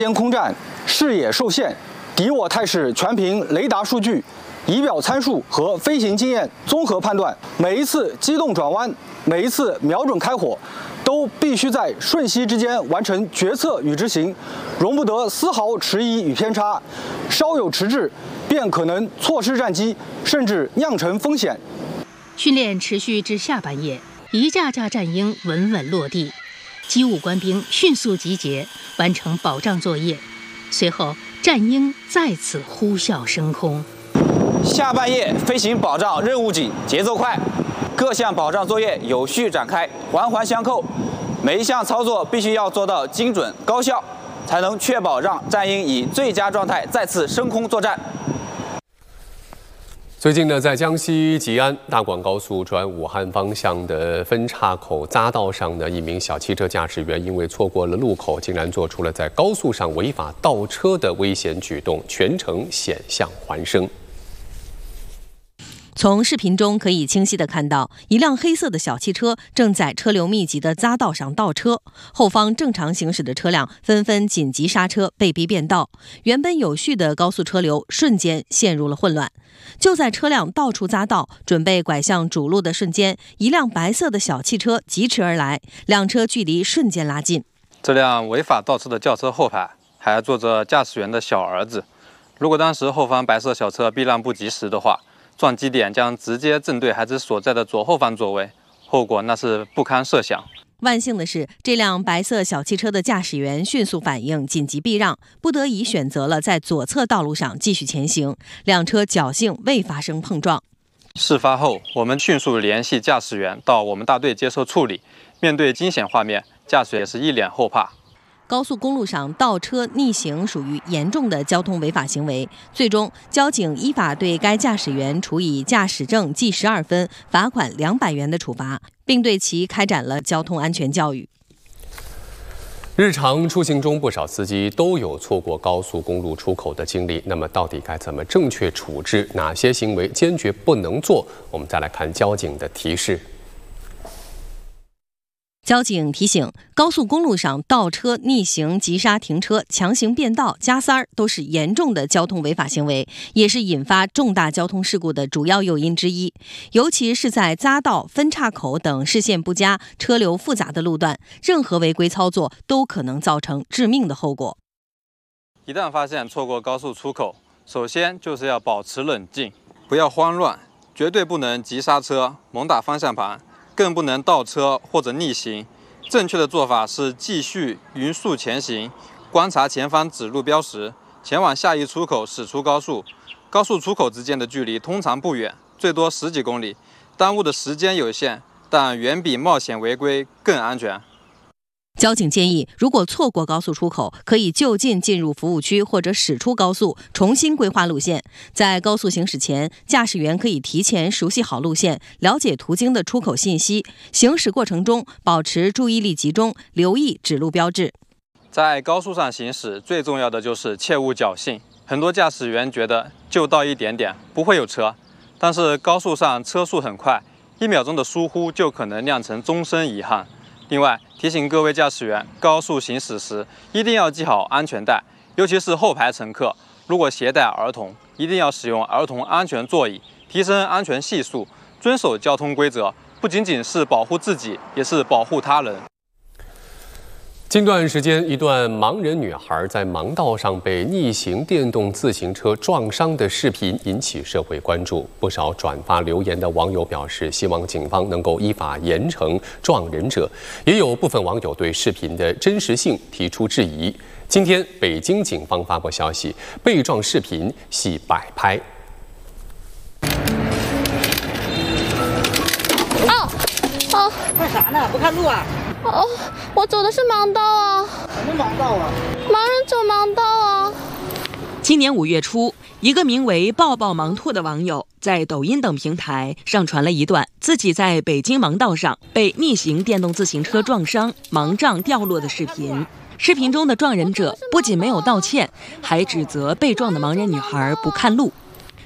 边空战，视野受限，敌我态势全凭雷达数据、仪表参数和飞行经验综合判断。每一次机动转弯，每一次瞄准开火，都必须在瞬息之间完成决策与执行，容不得丝毫迟疑与偏差。稍有迟滞，便可能错失战机，甚至酿成风险。 训练持续至下半夜，一架架战鹰稳稳落地，机务官兵迅速集结，完成保障作业。随后，战鹰再次呼啸升空。 下半夜飞行保障任务紧，节奏快，各项保障作业有序展开，环环相扣，每一项操作必须要做到精准高效，才能确保让战鹰以最佳状态再次升空作战。 最近呢，在江西吉安大广高速转武汉方向的分岔口匝道上呢，一名小汽车驾驶员因为错过了路口，竟然做出了在高速上违法倒车的危险举动，全程险象环生。 从视频中可以清晰地看到，一辆黑色的小汽车正在车流密集的匝道上倒车，后方正常行驶的车辆纷纷紧急刹车，被逼变道，原本有序的高速车流瞬间陷入了混乱。就在车辆倒出匝道，准备拐向主路的瞬间，一辆白色的小汽车疾驰而来，两车距离瞬间拉近。 这辆违法倒车的轿车后排还坐着驾驶员的小儿子，如果当时后方白色小车避让不及时的话，撞击点将直接正对孩子所在的左后方座位，后果那是不堪设想。 万幸的是，这辆白色小汽车的驾驶员迅速反应，紧急避让，不得已选择了在左侧道路上继续前行，两车侥幸未发生碰撞。 事发后，我们迅速联系驾驶员到我们大队接受处理。面对惊险画面，驾驶员也是一脸后怕。 高速公路上倒车逆行属于严重的交通违法行为，最终交警依法对该驾驶员处以驾驶证记12分、罚款200元的处罚，并对其开展了交通安全教育。 日常出行中，不少司机都有错过高速公路出口的经历。那么，到底该怎么正确处置？哪些行为坚决不能做？我们再来看交警的提示。 交警提醒，高速公路上倒车、逆行、急刹停车、强行变道、加塞儿都是严重的交通违法行为，也是引发重大交通事故的主要诱因之一。尤其是在匝道、分岔口等视线不佳、车流复杂的路段，任何违规操作都可能造成致命的后果。 一旦发现错过高速出口，首先就是要保持冷静，不要慌乱，绝对不能急刹车、猛打方向盘，更不能倒车或者逆行。正确的做法是继续匀速前行，观察前方指路标识，前往下一出口驶出高速。高速出口之间的距离通常不远，最多10几公里，耽误的时间有限，但远比冒险违规更安全。 交警建议，如果错过高速出口，可以就近进入服务区或者驶出高速，重新规划路线。在高速行驶前，驾驶员可以提前熟悉好路线，了解途经的出口信息。行驶过程中，保持注意力集中，留意指路标志。 在高速上行驶，最重要的就是切勿侥幸。很多驾驶员觉得就到一点点，不会有车，但是高速上车速很快，1秒钟的疏忽就可能酿成终身遗憾。另外，提醒各位驾驶员，高速行驶时一定要系好安全带，尤其是后排乘客，如果携带儿童，一定要使用儿童安全座椅，提升安全系数，遵守交通规则，不仅仅是保护自己，也是保护他人。 近段时间，一段盲人女孩在盲道上被逆行电动自行车撞伤的视频引起社会关注。不少转发留言的网友表示，希望警方能够依法严惩撞人者。也有部分网友对视频的真实性提出质疑。今天，北京警方发布消息，被撞视频系摆拍。 干啥呢？不看路啊？ 哦，我走的是盲道啊。 什么盲道啊？ 盲人走盲道啊。 今年5月初，一个名为“抱抱盲兔”的网友在抖音等平台上传了一段自己在北京盲道上被逆行电动自行车撞伤、盲杖掉落的视频。视频中的撞人者不仅没有道歉，还指责被撞的盲人女孩不看路。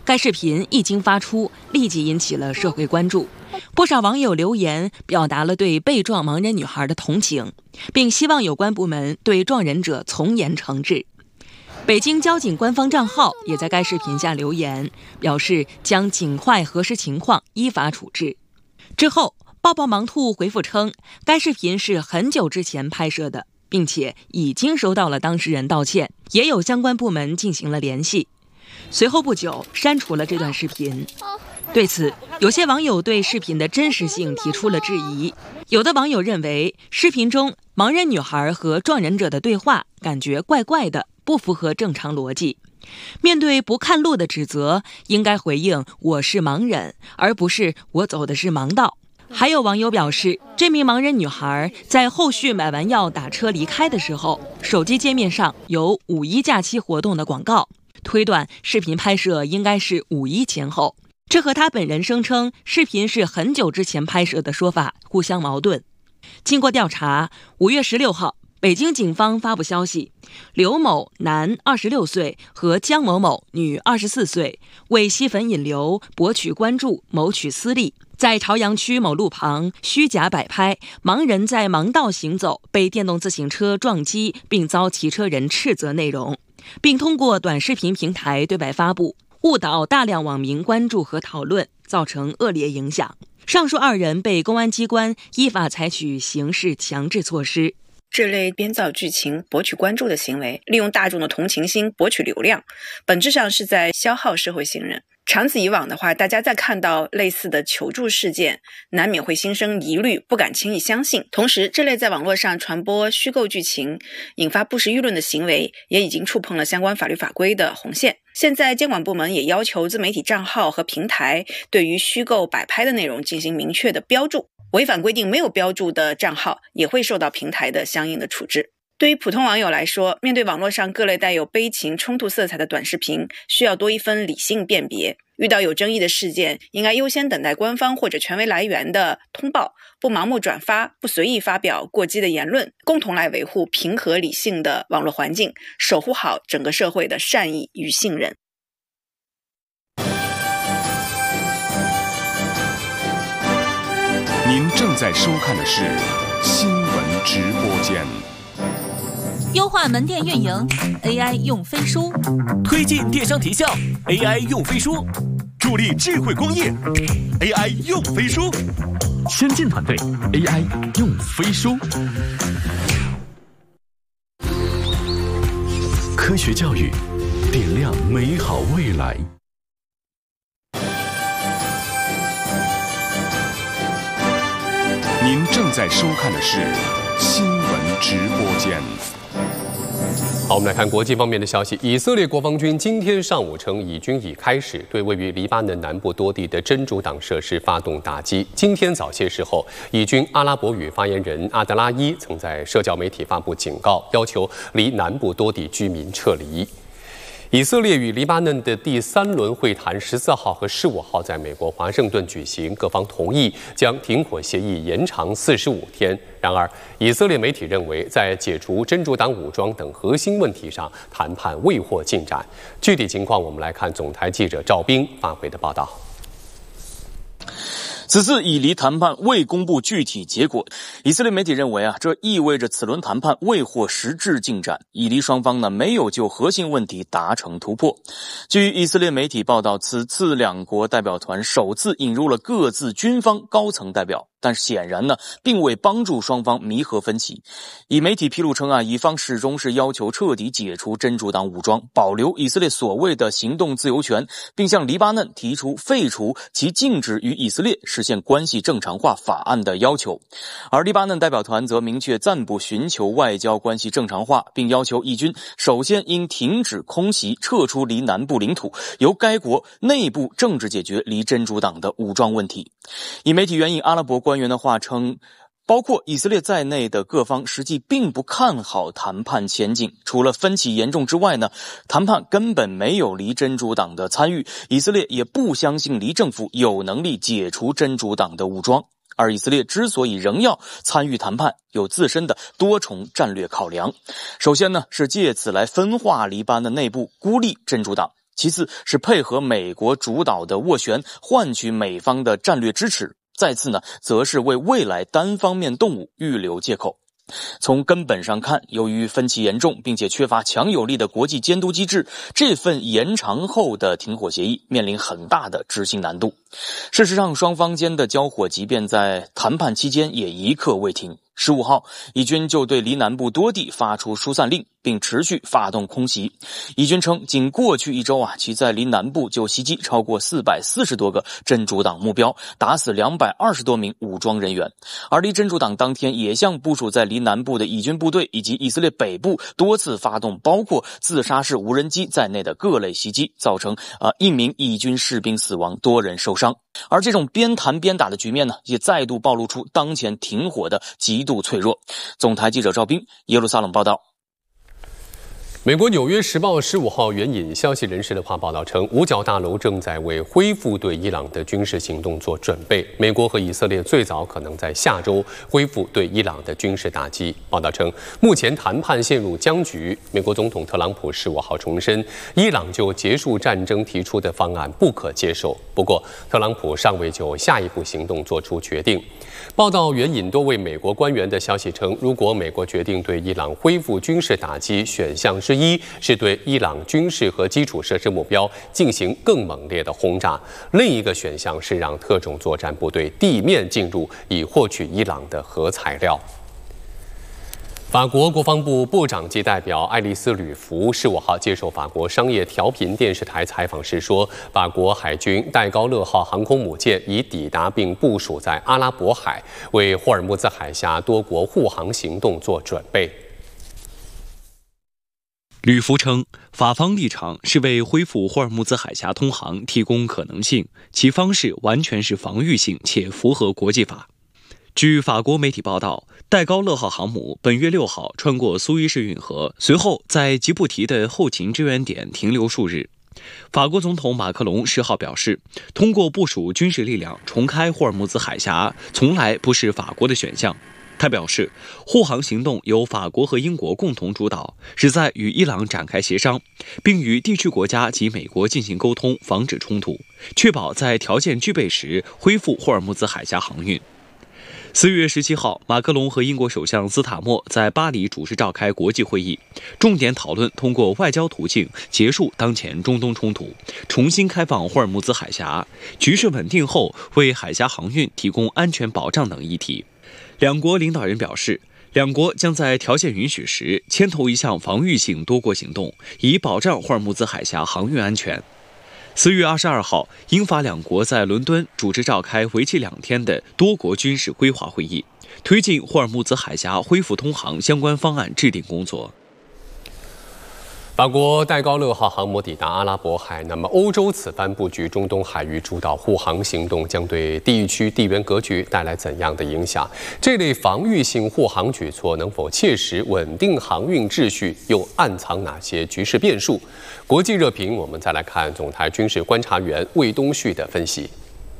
该视频一经发出，立即引起了社会关注。不少网友留言表达了对被撞盲人女孩的同情，并希望有关部门对撞人者从严惩治。北京交警官方账号也在该视频下留言，表示将尽快核实情况，依法处置。之后，抱抱盲兔回复称，该视频是很久之前拍摄的，并且已经收到了当事人道歉，也有相关部门进行了联系。随后不久，删除了这段视频。对此，有些网友对视频的真实性提出了质疑。有的网友认为，视频中盲人女孩和撞人者的对话感觉怪怪的，不符合正常逻辑。面对不看路的指责，应该回应我是盲人，而不是我走的是盲道。还有网友表示，这名盲人女孩在后续买完药打车离开的时候，手机界面上有5·1假期活动的广告，推断视频拍摄应该是5·1前后，这和她本人声称视频是很久之前拍摄的说法互相矛盾。经过调查，5月16号，北京警方发布消息，刘某男26岁和江某某女24岁为吸粉引流、博取关注、谋取私利，在朝阳区某路旁虚假摆拍盲人在盲道行走被电动自行车撞击并遭骑车人斥责内容，并通过短视频平台对外发布，误导大量网民关注和讨论，造成恶劣影响。上述2人被公安机关依法采取刑事强制措施。 这类编造剧情博取关注的行为，利用大众的同情心博取流量，本质上是在消耗社会信任。长此以往的话，大家在看到类似的求助事件，难免会心生疑虑，不敢轻易相信。同时，这类在网络上传播虚构剧情，引发不实舆论的行为，也已经触碰了相关法律法规的红线。现在监管部门也要求自媒体账号和平台对于虚构摆拍的内容进行明确的标注，违反规定没有标注的账号也会受到平台的相应的处置。对于普通网友来说，面对网络上各类带有悲情冲突色彩的短视频，需要多一分理性辨别。遇到有争议的事件，应该优先等待官方或者权威来源的通报，不盲目转发，不随意发表过激的言论，共同来维护平和理性的网络环境，守护好整个社会的善意与信任。 您正在收看的是新闻直播间。 优化门店运营 ，AI 用飞书； 推进电商提效 ，AI 用飞书；助力智慧工业 ，AI 用飞书； 先进团队 AI 用飞书。科学教育，点亮美好未来。 您正在收看的是新闻直播间。 好，我们来看国际方面的消息。以色列国防军今天上午称，以军已开始对位于黎巴嫩南部多地的真主党设施发动打击。今天早些时候，以军阿拉伯语发言人阿德拉伊曾在社交媒体发布警告，要求离南部多地居民撤离。以色列与黎巴嫩的第3轮会谈14号和15号在美国华盛顿举行，各方同意将停火协议延长45天。然而，以色列媒体认为，在解除真主党武装等核心问题上，谈判未获进展。具体情况，我们来看总台记者赵斌发回的报道。 此次以黎谈判未公布具体结果，以色列媒体认为这意味着此轮谈判未获实质进展，以黎双方没有就核心问题达成突破。据以色列媒体报道，此次两国代表团首次引入了各自军方高层代表，但显然并未帮助双方弥合分歧。以媒体披露称以方始终是要求彻底解除真主党武装，保留以色列所谓的行动自由权，并向黎巴嫩提出废除其禁止与以色列实现关系正常化法案的要求。而黎巴嫩代表团则明确暂不寻求外交关系正常化，并要求以军首先应停止空袭，撤出离南部领土，由该国内部政治解决离真主党的武装问题。以媒体援引阿拉伯官员的话称，包括以色列在内的各方实际并不看好谈判前景，除了分歧严重之外谈判根本没有黎真主党的参与，以色列也不相信黎政府有能力解除真主党的武装。而以色列之所以仍要参与谈判，有自身的多重战略考量。首先是借此来分化黎巴嫩内部，孤立真主党。 其次是配合美国主导的斡旋，换取美方的战略支持。再次呢，则是为未来单方面动武预留借口。从根本上看，由于分歧严重，并且缺乏强有力的国际监督机制，这份延长后的停火协议面临很大的执行难度。事实上，双方间的交火即便在谈判期间也一刻未停。15号，以军就对离南部多地发出疏散令，并持续发动空袭。以军称，仅过去1周其在离南部就袭击超过440多个真主党目标，打死220多名武装人员。而离真主党当天也向部署在离南部的以军部队以及以色列北部多次发动包括自杀式无人机在内的各类袭击，造成1名以军士兵死亡，多人受伤。而这种边谈边打的局面呢，也再度暴露出当前停火的极度脆弱。总台记者赵斌，耶路撒冷报道。 美国《纽约时报》15号援引消息人士的话报道称，五角大楼正在为恢复对伊朗的军事行动做准备。美国和以色列最早可能在下周恢复对伊朗的军事打击。报道称，目前谈判陷入僵局。美国总统特朗普15号重申，伊朗就结束战争提出的方案不可接受。不过，特朗普尚未就下一步行动做出决定。报道援引多位美国官员的消息称，如果美国决定对伊朗恢复军事打击，选项之一是对伊朗军事和基础设施目标进行更猛烈的轰炸，另一个选项是让特种作战部队地面进入，以获取伊朗的核材料。法国国防部部长级代表爱丽丝·吕弗15号接受法国商业调频电视台采访时说，法国海军戴高乐号航空母舰已抵达并部署在阿拉伯海，为霍尔木兹海峡多国护航行动做准备。 吕弗称，法方立场是为恢复霍尔木兹海峡通航提供可能性，其方式完全是防御性且符合国际法。据法国媒体报道，戴高乐号航母本月6号穿过苏伊士运河，随后在吉布提的后勤支援点停留数日。法国总统马克龙10号表示，通过部署军事力量重开霍尔木兹海峡，从来不是法国的选项。他表示，护航行动由法国和英国共同主导，旨在与伊朗展开协商，并与地区国家及美国进行沟通，防止冲突，确保在条件具备时恢复霍尔木兹海峡航运。4月17号，马克龙和英国首相斯塔默在巴黎主持召开国际会议，重点讨论通过外交途径结束当前中东冲突，重新开放霍尔木兹海峡，局势稳定后为海峡航运提供安全保障等议题。两国领导人表示，两国将在条件允许时牵头一项防御性多国行动，以保障霍尔木兹海峡航运安全。4月22号，英法两国在伦敦主持召开为期2天的多国军事规划会议，推进霍尔木兹海峡恢复通航相关方案制定工作。 法国戴高乐号航母抵达阿拉伯海，那么欧洲此番布局中东海域主导护航行动，将对地区地缘格局带来怎样的影响？这类防御性护航举措能否切实稳定航运秩序，又暗藏哪些局势变数？国际热评，我们再来看总台军事观察员魏东旭的分析。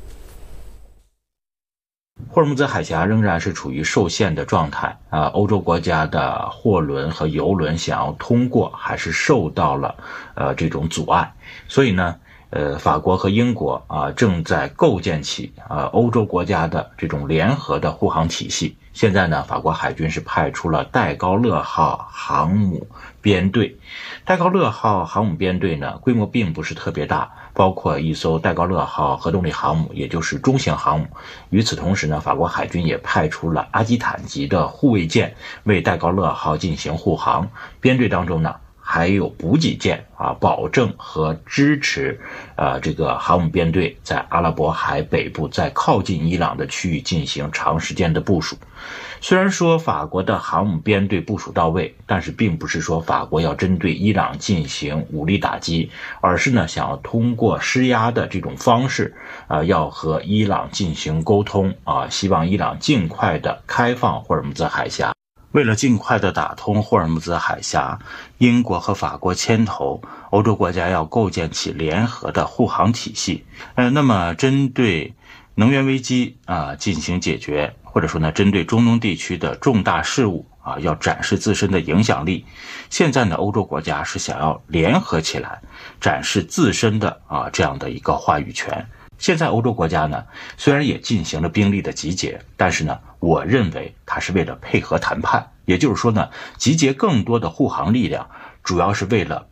霍尔木兹海峡仍然是处于受限的状态欧洲国家的货轮和油轮想要通过还是受到了这种阻碍，所以呢法国和英国正在构建起欧洲国家的这种联合的护航体系。现在呢，法国海军是派出了戴高乐号航母编队。戴高乐号航母编队呢，规模并不是特别大，包括一艘戴高乐号核动力航母，也就是中型航母。与此同时呢，法国海军也派出了阿基坦级的护卫舰为戴高乐号进行护航。编队当中呢，还有补给舰保证和支持这个航母编队在阿拉伯海北部在靠近伊朗的区域进行长时间的部署。虽然说法国的航母编队部署到位，但是并不是说法国要针对伊朗进行武力打击，而是呢想要通过施压的这种方式要和伊朗进行沟通希望伊朗尽快的开放霍尔木兹海峡。为了尽快的打通霍尔木兹海峡，英国和法国牵头，欧洲国家要构建起联合的护航体系。那么针对能源危机进行解决，或者说呢针对中东地区的重大事务要展示自身的影响力。现在呢，欧洲国家是想要联合起来，展示自身的这样的一个话语权。现在欧洲国家呢，虽然也进行了兵力的集结，但是呢，我认为它是为了配合谈判，也就是说呢，集结更多的护航力量，主要是为了